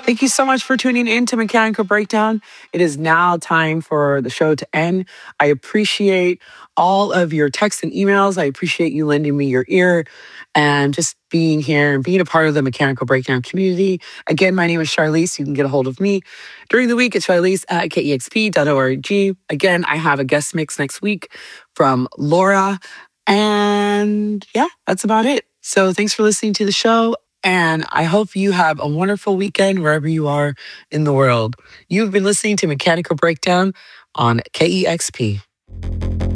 Thank you so much for tuning in to Mechanical Breakdown. It is now time for the show to end. I appreciate all of your texts and emails. I appreciate you lending me your ear and just being here and being a part of the Mechanical Breakdown community. Again, my name is Charlize. You can get a hold of me during the week at Charlize at kexp.org. Again, I have a guest mix next week from Laura. And yeah, that's about it. So thanks for listening to the show. And I hope you have a wonderful weekend wherever you are in the world. You've been listening to Mechanical Breakdown on KEXP.